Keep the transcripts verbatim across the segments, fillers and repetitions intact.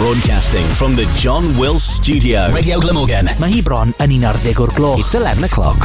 Broadcasting from the John Wills Studio. Radio Glamorgan. Mae hi bron yn un ar ddeg o'r gloch. It's eleven o'clock.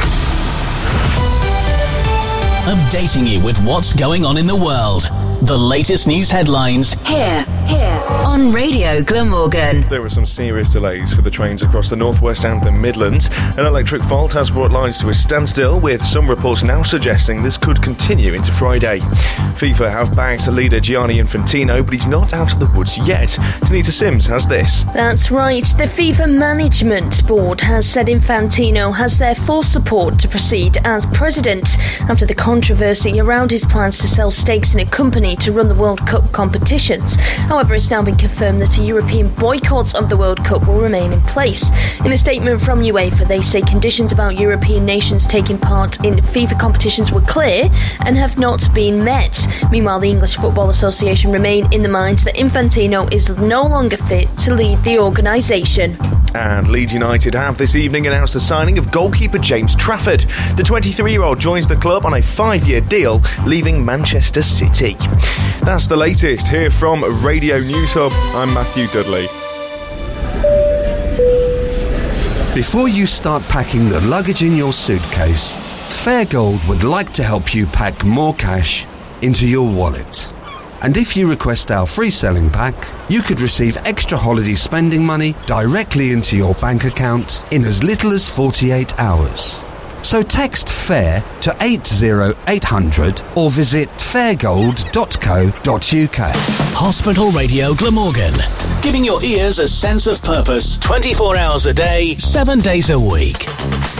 Updating you with what's going on in the world. The latest news headlines. Here, here, on Radio Glamorgan. There were some serious delays for the trains across the northwest and the Midlands. An electric fault has brought lines to a standstill, with some reports now suggesting this could continue into Friday. FIFA have backed leader Gianni Infantino, but he's not out of the woods yet. Tanita Sims has this. That's right. The FIFA Management Board has said Infantino has their full support to proceed as president after the controversy around his plans to sell stakes in a company to run the World Cup competitions. However, it's now been confirmed that a European boycott of the World Cup will remain in place. In a statement from UEFA, they say conditions about European nations taking part in FIFA competitions were clear and have not been met. Meanwhile, the English Football Association remain in the mind that Infantino is no longer fit to lead the organisation. And Leeds United have this evening announced the signing of goalkeeper James Trafford. The twenty-three-year-old joins the club on a five-year deal, leaving Manchester City. That's the latest here from Radio News Hub. I'm Matthew Dudley. Before you start packing the luggage in your suitcase, Fairgold would like to help you pack more cash into your wallet. And if you request our free selling pack, you could receive extra holiday spending money directly into your bank account in as little as forty-eight hours. So text FAIR to eight zero eight hundred or visit fairgold dot co dot uk. Hospital Radio Glamorgan, giving your ears a sense of purpose twenty-four hours a day, seven days a week.